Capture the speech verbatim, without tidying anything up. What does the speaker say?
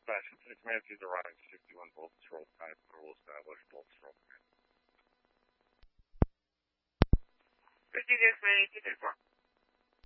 dispatch. It's Matthews arriving, sixty-one Bolt Stroke type, rule established, Bolt Stroke. fifty-six, ready to